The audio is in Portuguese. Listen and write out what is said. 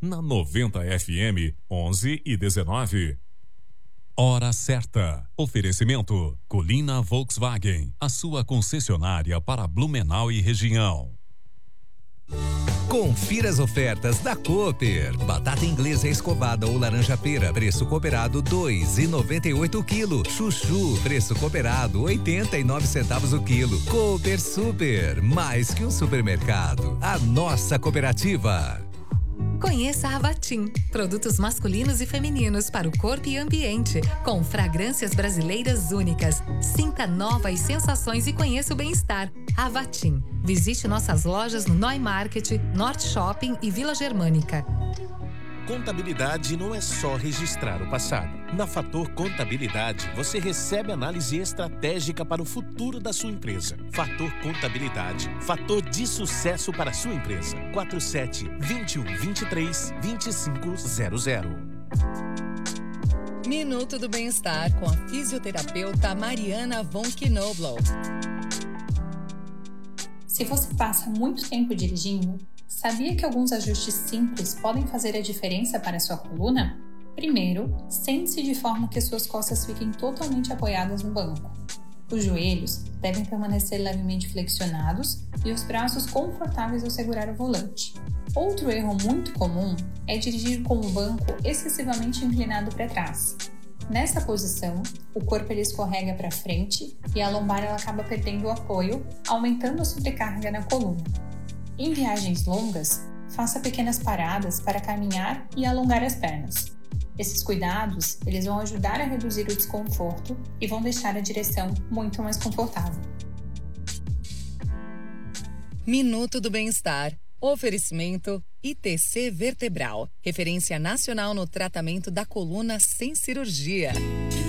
na 90 FM 11 e 19. Hora certa. Oferecimento Colina Volkswagen, a sua concessionária para Blumenau e região. Confira as ofertas da Cooper. Batata inglesa escovada ou laranja pera, preço cooperado 2,98 o quilo. Chuchu, preço cooperado 89 centavos o quilo. Cooper Super, mais que um supermercado. A nossa cooperativa. Conheça a Avatim, produtos masculinos e femininos para o corpo e ambiente, com fragrâncias brasileiras únicas. Sinta novas sensações e conheça o bem-estar. Avatim. Visite nossas lojas no Noi Market, Norte Shopping e Vila Germânica. Contabilidade não é só registrar o passado. Na Fator Contabilidade, você recebe análise estratégica para o futuro da sua empresa. Fator Contabilidade, fator de sucesso para a sua empresa. 47-21-23-2500. Minuto do Bem-Estar com a fisioterapeuta Mariana von Knobloch. Se você passa muito tempo dirigindo, sabia que alguns ajustes simples podem fazer a diferença para a sua coluna? Primeiro, sente-se de forma que suas costas fiquem totalmente apoiadas no banco. Os joelhos devem permanecer levemente flexionados e os braços confortáveis ao segurar o volante. Outro erro muito comum é dirigir com o banco excessivamente inclinado para trás. Nessa posição, o corpo ele escorrega para frente e a lombar ela acaba perdendo o apoio, aumentando a sobrecarga na coluna. Em viagens longas, faça pequenas paradas para caminhar e alongar as pernas. Esses cuidados eles vão ajudar a reduzir o desconforto e vão deixar a direção muito mais confortável. Minuto do Bem-Estar. Oferecimento ITC Vertebral, referência nacional no tratamento da coluna sem cirurgia.